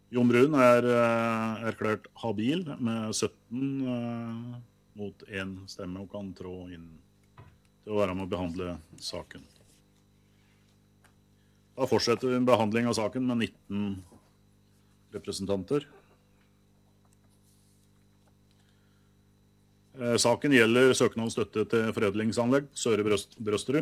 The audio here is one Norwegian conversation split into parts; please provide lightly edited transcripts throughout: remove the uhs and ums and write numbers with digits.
Jon Brun erklært habil med 17 mot 1 stemme og kan trå inn til å være med å behandle saken. Da fortsetter vi med behandling av saken med 19 representanter. Saken gjelder søknad om støtte til foredlingsanlegg, Søre Brøsterud.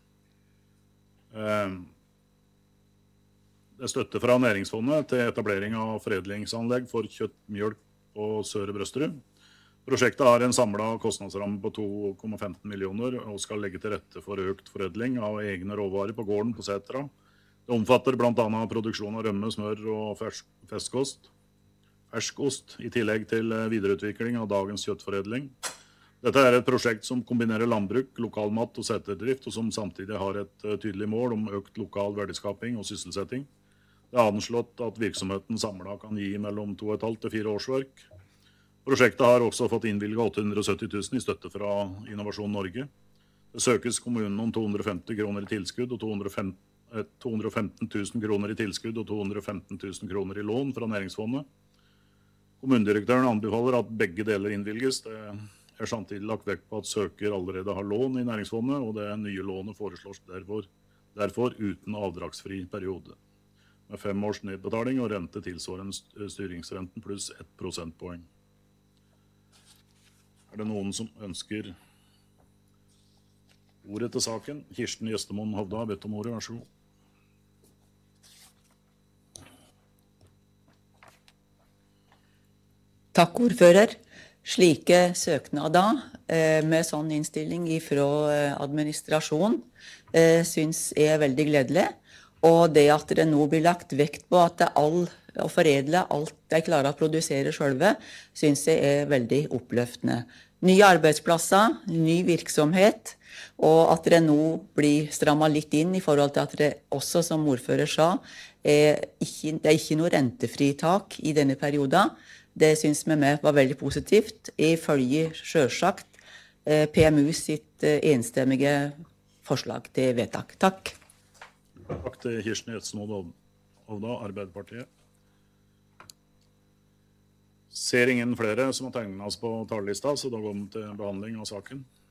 Det støtte fra Næringsfondet til etablering av foredlingsanlegg for kjøtt, mjølk på Søre Brøsterud. Prosjektet har en samlet kostnadsramme på 2,15 millioner og skal legge til rette for økt foredling av egne råvarer på gården på Setra. Det omfatter blant annet produksjon av rømme, smør og ferskost, i tillegg til videreutvikling av dagens kjøttforedling. Dette er et prosjekt som kombinerer landbruk, lokalmat og seterdrift, og som samtidig har et tydelig mål om økt lokal verdiskaping og sysselsetting. Det er anslått at virksomheten samlet kan gi mellom 2,5 til 4 årsverk. Prosjektet har også fått innvilget 870 000 i støtte fra Innovasjon Norge. Det søkes kommunen om 250 kroner i tilskudd og 215 000 kroner i tilskudd og 215 000 kroner i lån fra Næringsfondet. Kommunedirektøren anbefaler at begge deler innvilges. Det er samtidig lagt vekt på at søker allerede har lån i Næringsfondet, og det nye lånet foreslås derfor uten avdragsfri periode, med 5 års nedbetaling og rente tilsvarende styringsrenten pluss 1 prosentpoeng. Er det noen som ønsker ordet til saken? Kirsten Gjestemoen Hovda har bedt om ordet, vær så god. Takk, ordfører. Slike søknader med sånn innstilling fra administrasjonen synes jeg er veldig gledelig. Og det at det nå blir lagt vekt på at å foredle alt de klarer å produsere selv, synes jeg er veldig oppløftende. Nye arbeidsplasser, ny virksomhet, og at det nå blir strammet litt inn i forhold til at det også, som ordfører sa, det er ikke noe rentefritak i denne perioden. Det synes vi med var veldig positivt. Jeg følger selvsagt PMU sitt enstemmige forslag til vedtak. Takk. Takk til Kirsten Gjestemoen Hovda, Arbeiderpartiet. Ser ingen flere som har tegnet oss på talerlista, så da går vi til behandling av saken.